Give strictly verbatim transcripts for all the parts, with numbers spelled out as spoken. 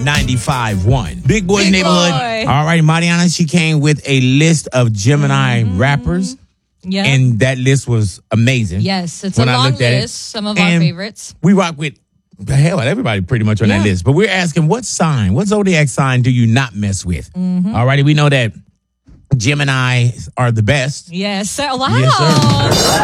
ninety-five point one. Big Boy's Big Neighborhood. Boy. All right, Mariana, she came with a list of Gemini mm-hmm. rappers. Yeah. And that list was amazing. Yes, it's a long list. Some of our favorites. We rock with, hell, everybody pretty much on yeah. that list. But we're asking, what sign, what zodiac sign do you not mess with? Mm-hmm. All righty, we know that Gemini are the best. Yes, sir. Wow. Yes, sir.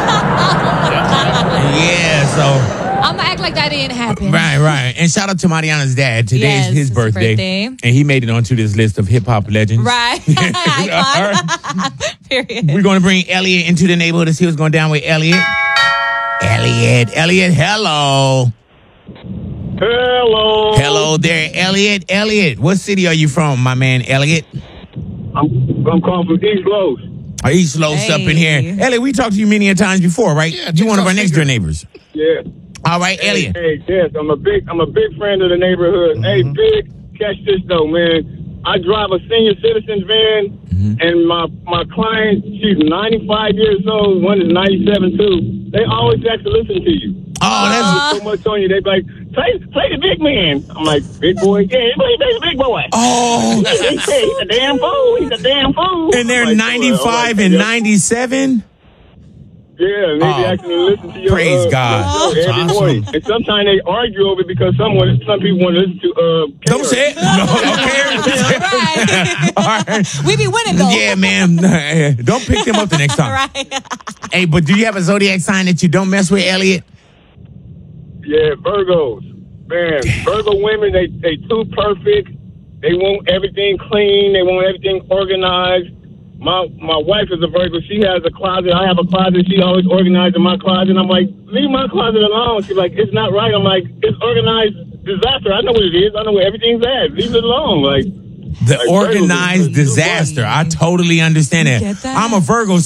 yeah, so... I'm going to act like that didn't happen. Right, right. And shout out to Mariana's dad. Today's yes, his, his birthday, birthday. And he made it onto this list of hip-hop legends. Right. Icon. Period. We're going to bring Elliot into the neighborhood to see what's going down with Elliot. Elliot, Elliot, hello. Hello. Hello there, Elliot. Elliot, what city are you from, my man, Elliot? I'm, I'm calling from East Los. East Los hey. up in here. Elliot, we talked to you many a times before, right? Yeah, you're one of our next door neighbors. Yeah. All right, hey, Elliot. Hey, yes, I'm a big, I'm a big friend of the neighborhood. Mm-hmm. Hey, big, catch this though, man. I drive a senior citizens van, mm-hmm. and my my client, she's ninety-five years old. One is ninety-seven too. They always have to listen to you. Oh, that's so much on you. They be like, play, play the big man. I'm like, big boy, yeah, play, play the big boy. Oh, he's a damn fool. He's a damn fool. And they're like, ninety-five like, and yeah. ninety-seven. Yeah, and they oh, actually listen to your praise uh, God. Your show every awesome. morning. And sometimes they argue over it because someone, some people want to listen to. Uh, Don't say it. No, okay. Right. All right. We be winning though. Yeah, man. Don't pick them up the next time. Right. Hey, but do you have a zodiac sign that you don't mess with, Elliot? Yeah, Virgos. Man, Virgo women, they they too perfect. They want everything clean. They want everything organized. My my wife is a Virgo. She has a closet. I have a closet. She always organizing my closet. I'm like, leave my closet alone. She's like, it's not right. I'm like, it's organized disaster. I know what it is. I know where everything's at. Leave it alone. Like the like organized Virgos, disaster. I totally understand that. Get that. I'm a Virgo.